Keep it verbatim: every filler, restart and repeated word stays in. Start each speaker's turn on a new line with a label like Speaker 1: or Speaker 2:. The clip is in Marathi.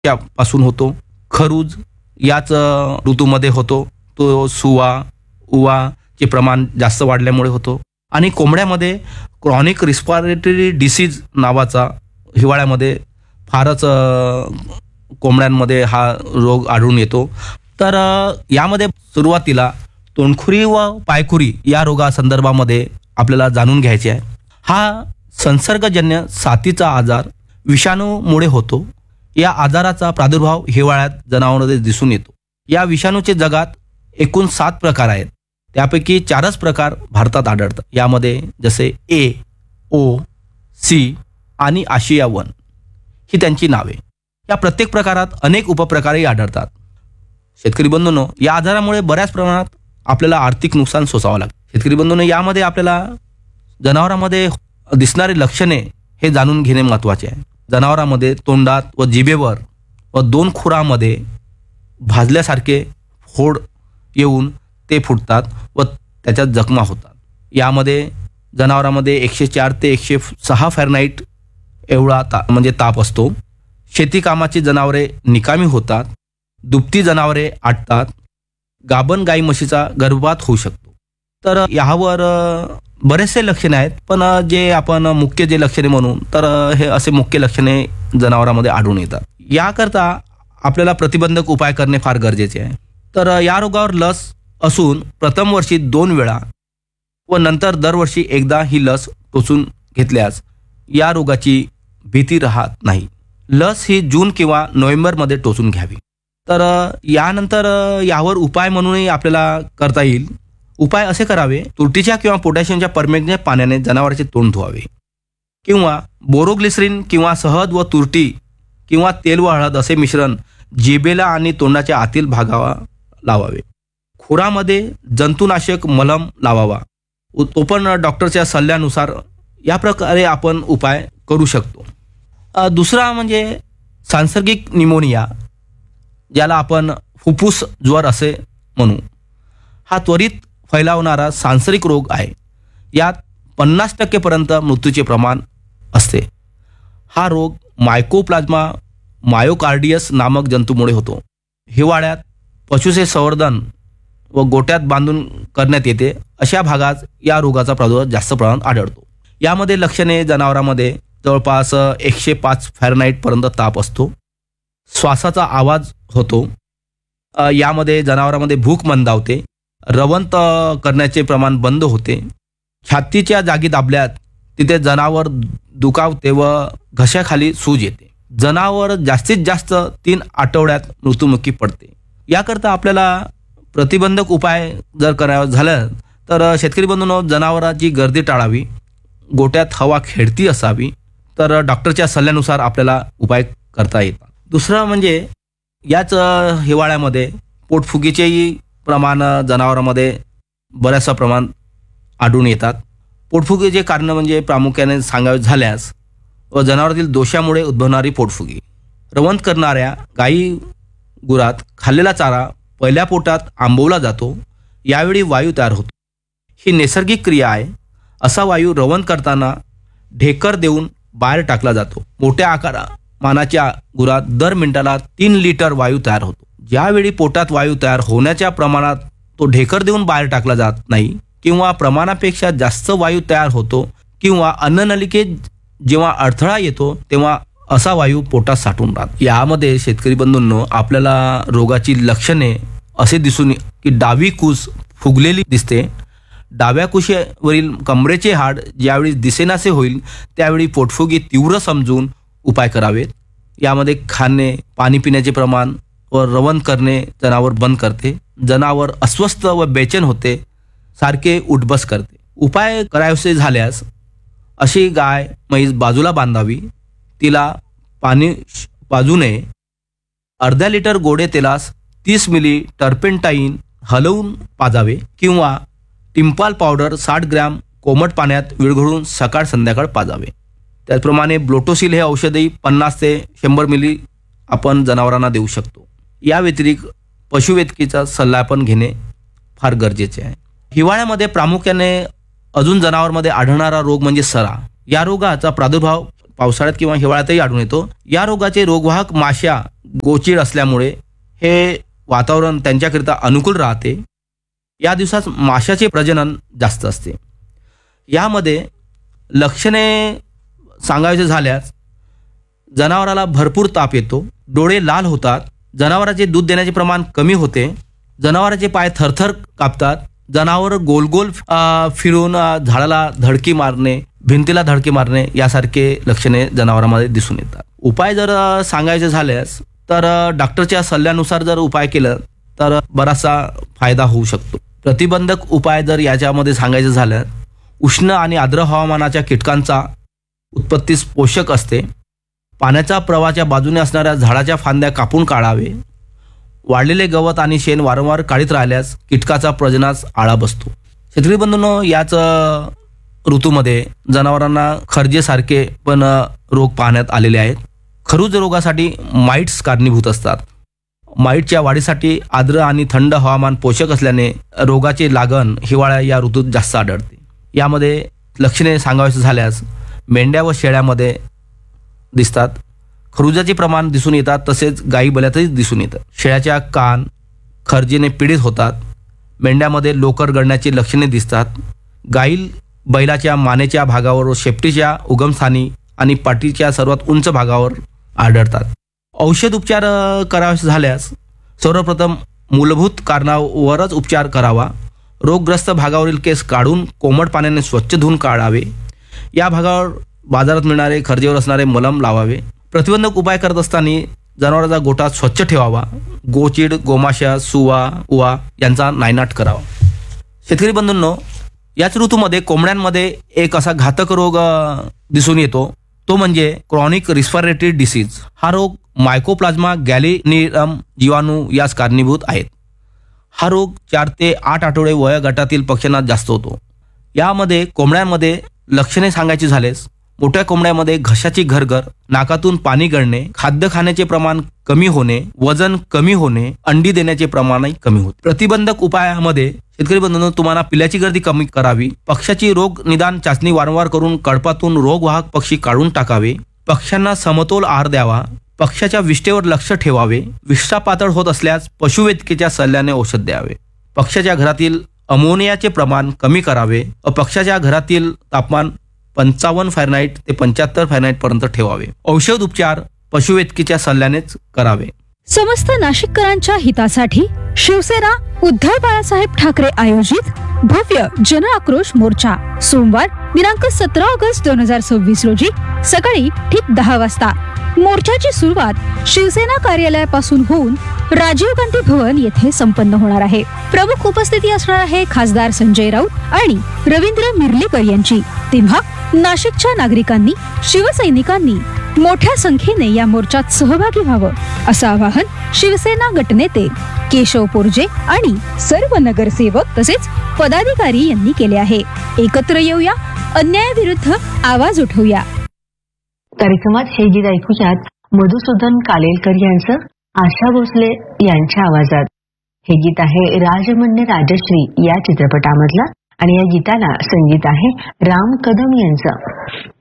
Speaker 1: पासून होतो. खरूज याच ऋतूमध्ये होतो. तो सुवा उवाचे प्रमाण जास्त वाढल्यामुळे होतो. आणि कोंबड्यामध्ये क्रॉनिक रिस्पिरेटरी डिसीज नावाचा हिवाळ्यामध्ये फारच कोंबड्यांमध्ये हा रोग आढळून येतो. तर यामध्ये सुरुवातीला तोंडखुरी व पायखुरी या रोगासंदर्भामध्ये आपल्याला जाणून घ्यायचे आहे. हा संसर्गजन्य साथीचा आजार विषाणूमुळे होतो. या आजाराचा प्रादुर्भाव हिवाळ्यात जनावरांमध्ये दिसून येतो. या विषाणूचे जगात एकूण सात प्रकार आहेत. त्यापैकी चारच प्रकार भारतात आढळतात. यामध्ये जसे ए, ओ, सी आणि आशिया वन ही त्यांची नावे. या प्रत्येक प्रकारात अनेक उपप्रकारही आढळतात. शेतकरी बंधूंनो, या आजारामुळे बऱ्याच प्रमाणात आपल्याला आर्थिक नुकसान सोसावं लागतं. शेतकरी बंधूंनो, यामध्ये आपल्याला जनावरांमध्ये दिसणारी लक्षणे हे जाणून घेणे महत्त्वाचे आहे. जनावरांमध्ये तोंडात व जिभेवर व दोन खुरामध्ये भाजल्यासारखे फोड येऊन ते फुटतात व त्याच्यात जखमा होतात. यामध्ये जनावरांमध्ये एकशे चार ते एकशे सहा फॅरनाईट एवढा ता म्हणजे ताप असतो. शेती कामाची जनावरे निकामी होतात. दुभती जनावरे आटतात. गाभण गाई म्हशीचा गर्भपात होऊ शकतो. तर यावर बरेचसे लक्षणे आहेत, पण जे आपण मुख्य जे लक्षणे म्हणून तर हे असे मुख्य लक्षणे जनावरांमध्ये आढळून येतात. याकरता आपल्याला प्रतिबंधक उपाय करणे फार गरजेचे आहे. तर या रोगावर लस असून प्रथम वर्षी दोन वेळा व नंतर दरवर्षी एकदा ही लस टोचून घेतल्यास या रोगाची भीती राहत नाही. लस ही जून किंवा नोव्हेंबरमध्ये टोचून घ्यावी. तर यानंतर यावर उपाय म्हणूनही आपल्याला करता येईल. उपाय असे करावे: तुरटीच्या किंवा पोटॅशियमच्या परमॅंगनेट पाण्याने जनावरांचे तोंड धुवावे किंवा बोरोग्लिसरीन किंवा शहद व तुरटी किंवा तेल व हळद असे मिश्रण जिभेला आणि तोंडाच्या आतील भागावर लावावे. खुरामध्ये जंतुनाशक मलम लावावा. तो पण डॉक्टरच्या सल्ल्यानुसार. या प्रकारे आपण उपाय करू शकतो. दुसरा म्हणजे सांसर्गिक निमोनिया, ज्याला आपण फुफ्फुस ज्वर असे म्हणू. हा त्वरित फैलावणारा सांसर्गिक रोग आहे. यात पन्नास टक्केपर्यंत मृत्यूचे प्रमाण असते. हा रोग मायकोप्लाझ्मा मायोकार्डियस नामक जंतूमुळे होतो. हिवाळ्यात पशुचे संवर्धन व गोट्यात बांधून करण्यात येते अशा भागात या रोगाचा प्रादुर्भाव जास्त प्रमाणात आढळतो. यामध्ये लक्षणे जनावरांमध्ये जवळपास एकशे पाच फॅरनाईटपर्यंत ताप असतो. श्वासाचा आवाज होतो. यामध्ये जनावरांमध्ये भूक मंदावते. रवंत करण्याचे प्रमाण बंद होते. छातीच्या जागी दाबल्यात तिथे जनावर दुखावते व घशाखाली सूज येते. जनावर जास्तीत जास्त तीन आठवड्यात मृत्युमुखी पडते. याकरता आपल्याला प्रतिबंधक उपाय जर करावं झालं तर शेतकरी बंधूंनो, जनावरांची गर्दी टाळावी. गोट्यात हवा खेळती असावी. तर डॉक्टरच्या सल्ल्यानुसार आपल्याला उपाय करता येतात. दुसरं म्हणजे याच हिवाळ्यामध्ये पोटफुगीचेही प्रमाण जनावरांमध्ये बऱ्याचशा प्रमाण आढळून येतात. पोटफुगीचे कारण म्हणजे प्रामुख्याने सांगावे झाल्यास व जनावरातील दोषामुळे उद्भवणारी पोटफुगी. रवंत करणाऱ्या गाई गुरात खाल्लेला चारा पहिल्या पोटात आंबवला जातो. यावेळी वायू तयार होतो. ही नैसर्गिक क्रिया आहे. असा वायू रवंत करताना ढेकर देऊन बाहेर टाकला जातो. मोठ्या आकारा मानाच्या गुरात दर मिनिटाला तीन लिटर वायू तयार होतो. ज्यावेळी पोटात वायू तयार होण्याच्या प्रमाणात तो ढेकर देऊन बाहेर टाकला जात नाही किंवा प्रमाणापेक्षा जास्त वायू तयार होतो किंवा अन्ननलिकेत जेव्हा अडथळा येतो तेव्हा असा वायू पोटात साठून राहतो. यामध्ये शेतकरी बंधूंनो, आपल्याला रोगाची लक्षणे असे दिसून की डावी कूस फुगलेली दिसते. डाव्या कुशीवरील कमरेचे हाड ज्यावेळी दिसेनासे होईल त्यावेळी पोटफुगी तीव्र समजून उपाय करावेत. यामध्ये खाणे, पाणी पिण्याचे प्रमाण व रवंत करणे जनावर बंद करते. जनावर अस्वस्थ व बेचैन होते, सारखे उठबस करते. उपाय करायचे झाल्यास अशी गाय म्हैस बाजूला बांधावी. तिला पाणी पाजू नये. अर्ध्या लिटर गोडे तेलास तीस मिली टर्पेंटाईन हलवून पाजावे किंवा टिंपाल पावडर साठ ग्रॅम कोमट पाण्यात विरघळून सकाळ संध्याकाळ पाजावे. त्याचप्रमाणे ब्लोटोसिल हे औषधही पन्नास ते शंभर मिली आपण जनावरांना देऊ शकतो. या व्यतिरिक्त पशुवैद्यकीचा सल्ला पण घेणे फार गरजेचे आहे. हिवाळ्यामध्ये प्रामुख्याने अजून जनावरांमध्ये आढळणारा रोग म्हणजे सरा. या रोगाचा प्रादुर्भाव पावसाळ्यात किंवा हिवाळ्यातही आढळून येतो. या रोगाचे रोगवाहक माश्या गोचीड असल्यामुळे हे वातावरण त्यांच्याकरिता अनुकूल राहते. या दिवसात माशाचे प्रजनन जास्त असते. यामध्ये लक्षणे सांगायचे झाल्यास जनावराला भरपूर ताप येतो, डोळे लाल होतात, जनावराचे दूध देण्याचे प्रमाण कमी होते, जनावराचे पाय थरथर कापतात, जनावर गोल गोल अ, फिरून अ, झाडाला धडकी मारणे, भिंतीला धडकी मारणे यासारखे लक्षणे जनावरांमध्ये दिसून येतात. उपाय जर अ, सांगायचे झाल्यास तर अ, डॉक्टरच्या सल्ल्यानुसार जर उपाय केलं तर बराचसा फायदा होऊ शकतो. प्रतिबंधक उपाय जर याच्यामध्ये सांगायचं झालं, उष्ण आणि आर्द्र हवामानाच्या कीटकांचा उत्पत्तीस पोषक असते. पाण्याच्या प्रवाहाच्या बाजूने असणाऱ्या झाडाच्या फांद्या कापून काढावे. वाढलेले गवत आणि शेण वारंवार काढीत राहिल्यास कीटकाचा प्रजनास आळा बसतो. शेतकरी बंधूंनो, याच अ, ऋतूमध्ये जनावरांना खरजेसारखे पण अ, रोग पाहण्यात आलेले आहेत. खरूज रोगासाठी माइट्स कारणीभूत असतात. माइटच्या वाढीसाठी आर्द्र आणि थंड हवामान पोषक असल्याने रोगाची लागण हिवाळा या ऋतूत जास्त आढळते. यामध्ये लक्षणे सांगायचं झाल्यास मेंढ्या व शेळ्यामध्ये दिसतात. खरुजाचे प्रमाण दिसून येतात, तसेच गाई बल्यातही दिसून येतं. शेळ्याच्या कान खरजेने पीडित होतात. मेंढ्यामध्ये लोकर गळण्याची लक्षणे दिसतात. गाई बैलाच्या मानेच्या भागावर व शेपटीच्या उगमस्थानी आणि पाठीच्या सर्वात उंच भागावर आढळतात. औषध उपचार अ, करावयाचे झाल्यास सर्वप्रथम मूलभूत कारणावरच उपचार करावा. रोगग्रस्त भागावरील केस काढून कोमट पाण्याने स्वच्छ धुवून काढावे. या भागावर बाजारात मिळणारे खर्जेवर असणारे मलम लावावे. प्रतिबंधक उपाय करत असताना जनावरांचा गोठा स्वच्छ ठेवावा. गोचीड, गोमाशा, सुवा, उवा यांचा नायनाट करावा. शेतकरी बंधूंनो, याच ऋतूमध्ये कोंबड्यांमध्ये एक असा घातक रोग अ, दिसून येतो, तो म्हणजे क्रॉनिक रिस्पिरेटरी डिसीज. हा रोग मायकोप्लाझ्मा गॅलिनिरम जीवाणू यास कारणीभूत आहेत. हा रोग चार ते आठ आठवडे वयोगटातील पक्ष्यांना जास्त होतो. यामध्ये कोंबड्यांमध्ये लक्षणे सांगायची झाल्यास मोठ्या कोंबड्यामध्ये घशाची घरघर, नाकातून पाणी गळणे, खाद्य खाण्याचे प्रमाण कमी होणे, वजन कमी होणे, अंडी देण्याचे प्रमाणही कमी होते. प्रतिबंधक उपायामध्ये शेतकरी बंधूंनो, तुम्हाला पिल्याची गर्दी कमी करावी. पक्ष्याची रोग निदान चाचणी वारंवार करून कळपातून रोगवाहक पक्षी काढून टाकावे. पक्ष्यांना समतोल आहार द्यावा. पक्ष्याच्या विष्ठेवर लक्ष ठेवावे. विष्ठा पातळ होत असल्यास पशुवैद्यकीच्या सल्ल्याने औषध द्यावे. पक्ष्याच्या घरातील अमोनियाचे प्रमाण कमी करावे व पक्ष्याच्या घरातील तापमान पंचावन्न फॅरनाईट ते पंच्याहत्तर फॅरनाईट पर्यंत ठेवावे. औषध उपचार पशुवैद्यकीच्या सल्ल्यानेच करावे.
Speaker 2: समस्त नाशिककरांच्या हितासाठी शिवसेना उद्धव बाळासाहेब ठाकरे आयोजित भव्य जन आक्रोश मोर्चा सोमवार दिनांक सतरा ऑगस्ट दोन हजार सव्वीस रोजी सकाळी ठीक दहा वाजता. मोर्चाची सुरुवात शिवसेना कार्यालयापासून होऊन राजीव गांधी भवन येथे संपन्न होणार आहे. प्रमुख उपस्थिती असणार आहे खासदार संजय राऊत आणि रवींद्र मिर्लेकर यांची. तेव्हा नाशिकच्या नागरिकांनी, शिवसैनिकांनी मोठ्या संख्येने या मोर्चात सहभागी व्हावं असं आवाहन शिवसेना गटनेते केशव पोरजे आणि सर्व नगरसेवक तसेच पदाधिकारी यांनी केले आहे. एकत्र येऊया, अन्यायाविरुद्ध आवाज उठवूया.
Speaker 3: कार्यक्रमात हे गीत ऐकूयात मधुसूदन कालेलकर यांचं आशा भोसले यांच्या आवाजात. हे गीत आहे राजमन्य राजश्री या चित्रपटामधलं आणि या गीताला संगीत आहे राम कदम यांचं.